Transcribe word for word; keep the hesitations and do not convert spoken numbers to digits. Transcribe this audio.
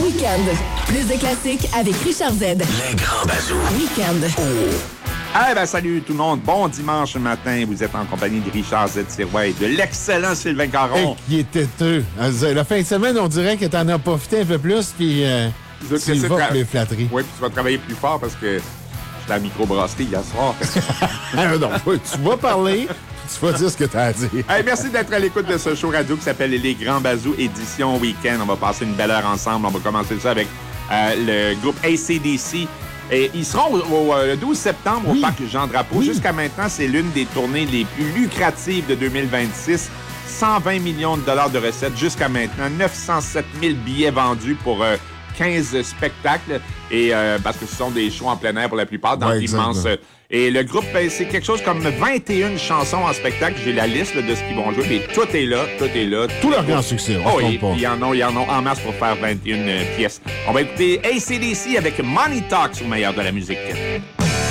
Week-end. Plus de classiques avec Richard Z. Les grands bazous. Week-end. Oh. Eh ben salut tout le monde. Bon dimanche matin. Vous êtes en compagnie de Richard Z. Sirois et de l'excellent Sylvain Caron. Hey, qui est têteux. La fin de semaine, on dirait que t'en as profité un peu plus, puis euh, tu y vas pour les flatteries. Oui, puis tu vas travailler plus fort parce que j'étais à microbrasserie hier soir. non, tu vas parler, tu vas dire ce que t'as à dire. Hey, merci d'être à l'écoute de ce show radio qui s'appelle Les Grands Bazous, édition week-end. On va passer une belle heure ensemble. On va commencer ça avec euh, le groupe A C D C. Et ils seront au, au, le douze septembre oui. au Parc Jean-Drapeau. Oui. Jusqu'à maintenant, c'est l'une des tournées les plus lucratives de deux mille vingt-six. cent vingt millions de dollars de recettes jusqu'à maintenant. neuf cent sept mille billets vendus pour euh, quinze spectacles. Et euh, parce que ce sont des shows en plein air pour la plupart, dans l'immense... Ouais, et le groupe, c'est quelque chose comme vingt et une chansons en spectacle. J'ai la liste là, de ce qu'ils vont jouer. Mais tout est là, tout est là. Tout leur grand succès, on oh, se trompe pas. Il y en a, il y en a en masse pour faire vingt et une pièces. On va écouter A C D C avec Money Talks au meilleur de la musique.